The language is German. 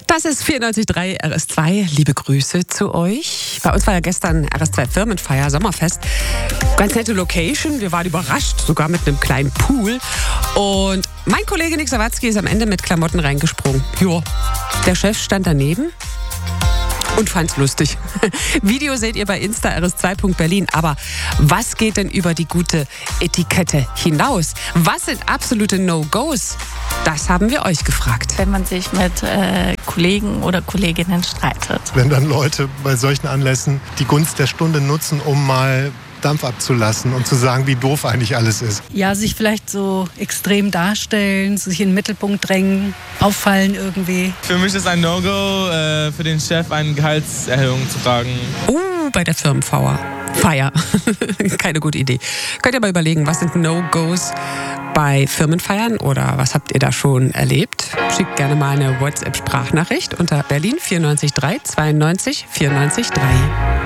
Das ist 94.3 RS2. Liebe Grüße zu euch. Bei uns war ja gestern RS2 Firmenfeier, Sommerfest. Ganz nette Location. Wir waren überrascht, sogar mit einem kleinen Pool. Und mein Kollege Nick Sawatzki ist am Ende mit Klamotten reingesprungen. Jo, der Chef stand daneben und fand's lustig. Video seht ihr bei Insta rs2.berlin. Aber was geht denn über die gute Etikette hinaus? Was sind absolute No-Gos? Das haben wir euch gefragt. Wenn man sich mit Kollegen oder Kolleginnen streitet. Wenn dann Leute bei solchen Anlässen die Gunst der Stunde nutzen, um mal Dampf abzulassen und zu sagen, wie doof eigentlich alles ist. Ja, sich vielleicht so extrem darstellen, sich in den Mittelpunkt drängen, auffallen irgendwie. Für mich ist ein No-Go, für den Chef eine Gehaltserhöhung zu fragen. Bei der Firmenfeier. Keine gute Idee. Könnt ihr mal überlegen, was sind No-Gos bei Firmenfeiern oder was habt ihr da schon erlebt? Schickt gerne mal eine WhatsApp-Sprachnachricht unter Berlin 94 3 92 94 3.